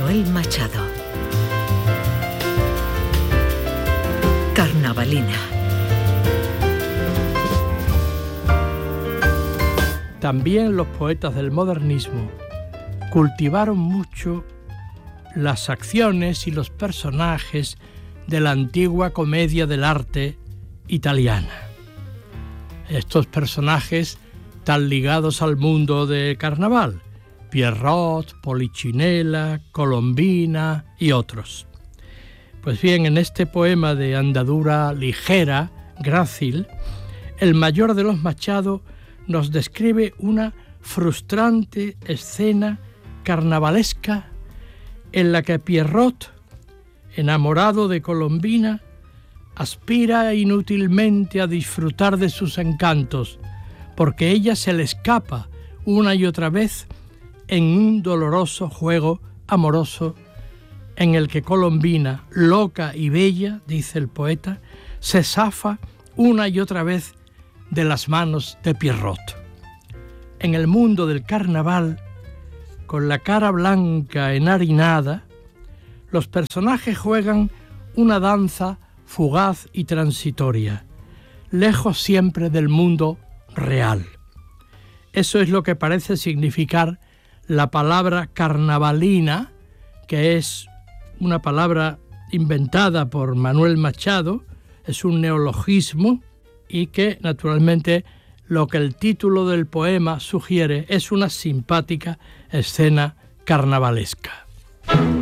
Manuel Machado. Carnavalina. También los poetas del modernismo cultivaron mucho las acciones y los personajes de la antigua comedia del arte italiana. Estos personajes tan ligados al mundo del carnaval, Pierrot, Polichinela, Colombina y otros. Pues bien, en este poema de andadura ligera, grácil, el mayor de los Machado nos describe una frustrante escena carnavalesca en la que Pierrot, enamorado de Colombina, aspira inútilmente a disfrutar de sus encantos, porque ella se le escapa una y otra vez en un doloroso juego amoroso en el que Colombina, loca y bella, dice el poeta, se zafa una y otra vez de las manos de Pierrot. En el mundo del carnaval, con la cara blanca enharinada, los personajes juegan una danza fugaz y transitoria, lejos siempre del mundo real. Eso es lo que parece significar la palabra carnavalina, que es una palabra inventada por Manuel Machado, es un neologismo y que naturalmente lo que el título del poema sugiere es una simpática escena carnavalesca.